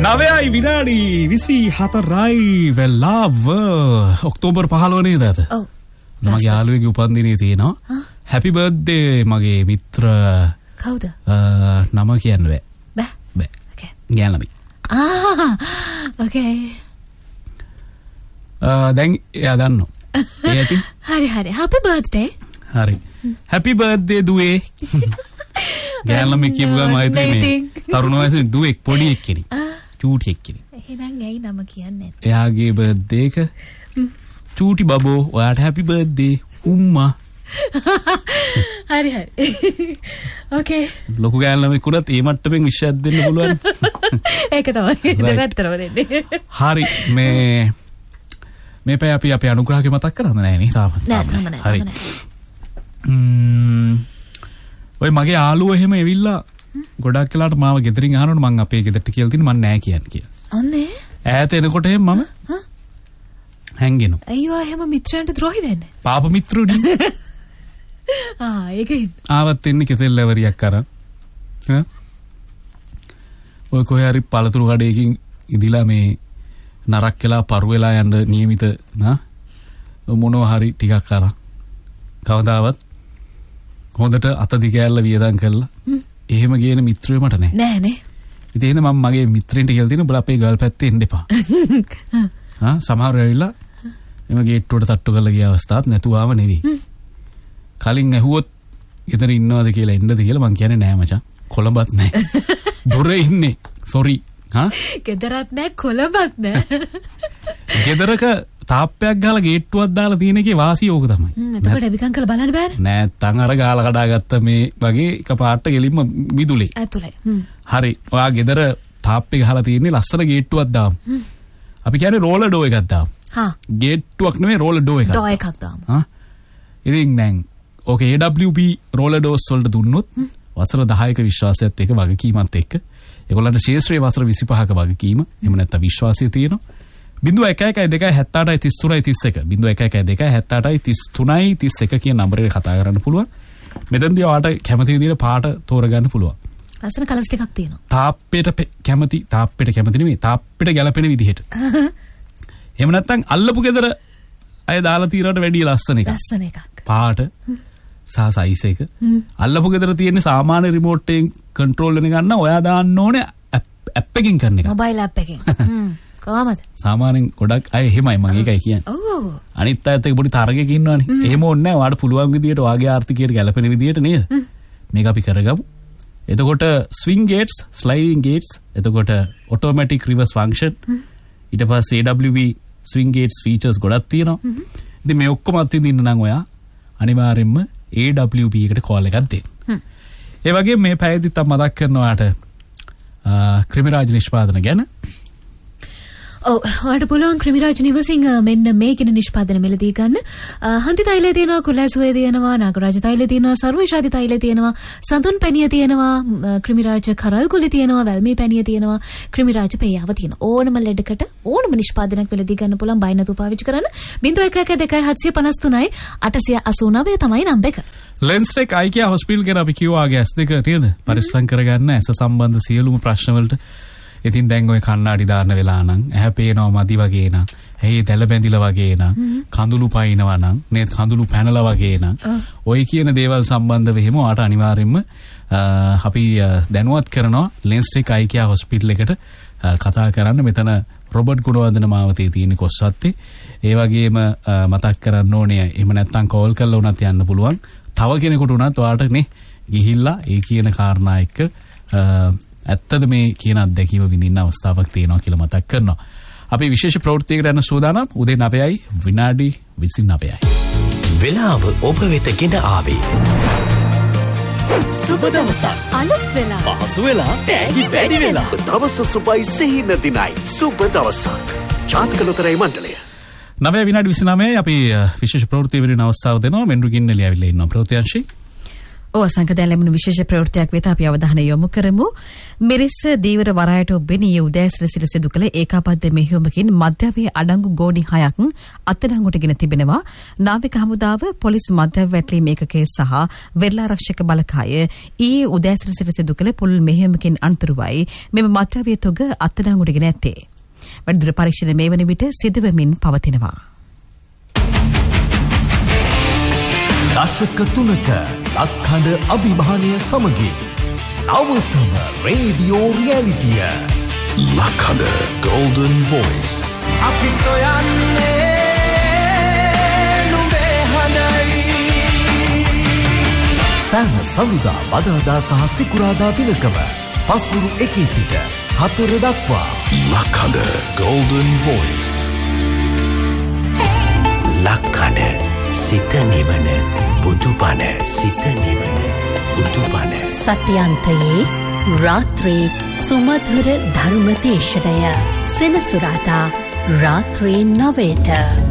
9යි විනාඩි 24යි වෙලාව ඔක්තෝබර් 15 නේද? ඔව්. මගේ යාළුවෙකුගේ උපන්දිනේ තියෙනවා. හැපි බර්ත්ඩේ මගේ මිත්‍ර කවුද? නම කියන්න බෑ. බෑ. ඕකේ. ගෑනලමි. ඕකේ. දැන් එයා දන්නෝ. ඒ ඇති. හරි. හැපි බර්ත්ඩේ. හරි. හැපි බර්ත්ඩේ දුවේ. ගෑනලමි කියපු ගමන් හිතන්නේ තරුණ වයසේ දුවෙක් පොඩි එක්කෙනෙක්. චූටි එක්කෙනෙක්. එහෙනම් ඇයි නම කියන්නේ? එයාගේ බර්ත්ඩේ එක චූටි බබෝ ඔයාට හැපි බර්ත්ඩේ උම්මා. හරි. ඕකේ. ලොකු ගෑනලමෙක් උනත් ඒ මට්ටමින් විශ්වාස දෙන්න පුළුවන්. ඒක තමයි. දෙපැත්තටම දෙන්නේ. හරි මේ පැය අපි අපේ අනුග්‍රහකේ මතක් කරන්න නැහැ නේ තාම. නෑ. හරි. ඔය මගේ යාළුවෝ එහෙම එවිල්ලා ගොඩක් වෙලාවට මාව ගෙදරින් අහනකොට මං අපේ ගෙදරට කියලා තියෙන මං නෑ කියන්නේ කියලා. අනේ. ඈත එනකොට එහෙම මම හැංගෙනවා. අයියෝ එහෙම මිත්‍රයන්ට ද්‍රෝහි වෙන්නේ. පාප මිත්‍රෝනේ. ඒකයි. ආවත් එන්නේ කෙතෙල්ලවරියක් අරන්. ඔය කොහේ හරි පළතුරු කඩේකින් ඉදිලා මේ නරක් වෙලා පරු වෙලා යන්න නියමිත මොනවා හරි ටිකක් අරන්. කවදාවත් හොඳට අත දිගෑල්ල වියදම් කරලා එහෙම ගේන මිත්‍රයෝ මට නැහැ. නෑනේ. ඉතින් එහෙනම් මම මගේ මිත්‍රෙන්ට කියලා තියෙනවා බල අපේ ගල් පැත්තේ එන්න එපා. සමහර වෙලාවilla එම ගේට්ටුවට තට්ටු කරලා ගිය අවස්ථාවක් නැතුවම නෙවෙයි. කලින් ඇහුවොත් ගෙදර ඉන්නවද කියලා එන්නද කියලා මං කියන්නේ නෑ මචං. කොළඹත් නෑ. දොරේ ඉන්නේ. සෝරි. ගෙදරත් නෑ කොළඹත් නෑ. ගෙදරක තාප්පයක් ගහලා ගේට්ටුවක් දාලා තියෙන එකේ වාසිය ඕක තමයි. එතකොට එබිකම් කරලා බලන්න බෑනේ. නැත්තම් අර ගාලා කඩාගත්ත මේ වගේ එකපාරට ගෙලින්ම මිදුලේ. ඇතුලේ. හරි. ඔයා ගෙදර තාප්පේ ගහලා තියෙන්නේ ලස්සන ගේට්ටුවක් දාමු. අපි කියන්නේ රෝලර් ඩෝ එකක් දාමු. ගේට්ටුවක් නෙමෙයි රෝලර් ඩෝ එකක්. ඩෝ එකක් දාමු. ඉතින් දැන් ඕකේ AWP රෝලර් ඩෝස් වලට දුන්නොත් වසර 10ක විශ්වාසයත් එක්ක වගකීමත් එක්ක ඒගොල්ලන්ට ශේෂ්ත්‍රයේ වසර 25ක වගකීම එහෙම නැත්නම් විශ්වාසය තියෙනවා. 01112733331 01112733331 කියන නම්බරේ කතා කරන්න පුළුවන්. මෙතනදී ඔයාලට කැමති විදිහට පාට තෝරගන්න පුළුවන්. ලස්සන කලර්ස් ටිකක් තියෙනවා. තාප්පෙට කැමති නෙමෙයි තාප්පෙට ගැලපෙන විදිහට. එහෙම නැත්නම් අල්ලපු ගෙදර අය දාලා తీරවට වැඩිය ලස්සන එකක්. පාට සහ සයිස් එක. අල්ලපු ගෙදර තියෙන සාමාන්‍ය රිමෝට් එකෙන් කන්ට්‍රෝල් වෙන ගන්න ඔයා දාන්න ඕනේ ඇප් එකකින් කරන එක. මොබයිල් ඇප් එකෙන්. කොහමද? සාමාන්‍යයෙන් ගොඩක් අය එහෙමයි මම ඒකයි කියන්නේ. ඔව්. අනිත් අයත් එක්ක පොඩි තරගයක ඉන්නවනේ. එහෙම ඕනේ නැහැ. ඔයාලට පුළුවන් විදියට ඔයාගේ ආර්ථිකයට ගැලපෙන විදියට නේද? මේක අපි කරගමු. එතකොට swing gates, sliding gates, එතකොට automatic reverse function. ඊට පස්සේ AWB swing gates features ගොඩක් තියෙනවා. ඉතින් මේ ඔක්කොම අත්විඳින්න නම් ඔයා අනිවාර්යෙන්ම AWB එකට කෝල් එකක් දෙන්න. ඒ වගේම මේ පැයදිත් මම මතක් කරනවා ඔයාට ක්‍රිමිරාජ නිෂ්පාදන ගැන. ඔයාලට පුළුවන් ක්‍රිමිරාජ නිවසින් මෙන්න මේ කින නිෂ්පාදන මෙලදී ගන්න. හන්දි තෛලය තියෙනවා, කුලැසුවේ තියෙනවා, නාගරාජ තෛලය තියෙනවා, සර්වේශාදි තෛලය තියෙනවා, සඳුන් පැණිය තියෙනවා, ක්‍රිමිරාජ කරල් ගුලි තියෙනවා, වැල්මී පැණිය තියෙනවා, ක්‍රිමිරාජ පෙයාව තියෙනවා. ඕනම ලෙඩකට ඕනම නිෂ්පාදනයක් මෙලදී ගන්න පුළුවන්. බය නැතුව පාවිච්චි කරන්න. 0111253 889 තමයි නම්බර එක. ලෙන්ස්ටෙක් IKEA හොස්පිටල් ගෙන අපි කිව්වාගේ S2 නේද? පරිස්සම් කරගන්න ඇස සම්බන්ධ සියලුම ප්‍රශ්න වලට. ඉතින් දැන් ඔය කණ්ණාඩි දාන්න වෙලා නම් ඇහැ පේනවා මදි වගේ නම් ඇහි දැල බැඳිලා වගේ නම් කඳුළු පයින්නවා නම් නේද කඳුළු පැනලා වගේ නම් ඔය කියන දේවල් සම්බන්ධව එහෙම ඔයාට අනිවාර්යෙන්ම අපි දැනුවත් කරනවා ලෙන්ස්ටෙක් IKEA හොස්පිටල් එකට කතා කරන්න. මෙතන රොබර්ට් ගුණවර්ධන මාවතේ තියෙන කොස්සත්තේ. ඒ වගේම මතක් කරන්න ඕනේ එහෙම නැත්නම් කෝල් කරලා උනත් යන්න පුළුවන්. තව කෙනෙකුට උනත් ඔයාට නේ ගිහිල්ලා ඒ කියන කාරණා එක්ක ඇත්තද මේ කියන අත්දැකීම විඳින්න අවස්ථාවක් තියෙනවා කියලා මතක් කරනවා. අපි විශේෂ ප්‍රවෘත්තියකට යන සූදානම්. උදේ 9යි විනාඩි 29යි. වෙලාව ඔබ වෙත ගෙන ආවේ. සුබ දවසක්. අලුත් වෙලා. පහසු වෙලා. තෑගි වැඩි වෙලා. දවස සුබයි සිහින දිනයි. සුබ දවසක්. ජාතක ලොතරැයි මණ්ඩලය. 9 විනාඩි 29යි අපි විශේෂ ප්‍රවෘත්ති වෙන අවස්ථාව දෙනවා. මෙන්රු ගින්නලිය ඇවිල්ලා ඉන්නවා ප්‍රවෘත්ති අංශේ. සංකදයන් ලැබුණු විශේෂ ප්‍රවෘත්තියක් වෙත අපි අවධානය යොමු කරමු. මිරිස් දීවර වරායට ඔබෙනී උදෑසන සිට සිදු කළ ඒකාබද්ධ මෙහෙයුමකින් මද්ද්‍රව්‍ය අඩංගු ගෝණි 6ක් අත්අඩංගුවටගෙන තිබෙනවා. නාවික හමුදාව පොලිස් මද්ද්‍රව්‍ය වැටලීම් ඒකකයේ සහ වෙරළාරක්ෂක බලකාය ඊයේ උදෑසන සිට සිදු කළ පුළුල් මෙහෙයුමකින් අනතුරුවයි මෙම මද්ද්‍රව්‍ය තොග අත්අඩංගුවටගෙන ඇත්තේ. වැඩිදුර පරීක්ෂණ මේ වන විට සිදුවෙමින් පවතිනවා. දශක 3ක ලක්හඬ අභිමානය සමගින් නවතම රේඩියෝ රියැලිටිය ලක්හඬ Golden Voice අපි සොයන්නේ නුඹේ හඬයි සෑම සඳුදා බදාදා සහ සිකුරාදා දිනකම පස්වරු 1 සිට 4 දක්වා ලක්හඬ Golden Voice ලක්හඬ සිත නිවන බුදුබණ සිත නිවන බුදුබණ සත්‍යන්තයේ රාත්‍රී සුමධුර ධර්ම දේශනය සෙනසුරාදා රාත්‍රී 9ට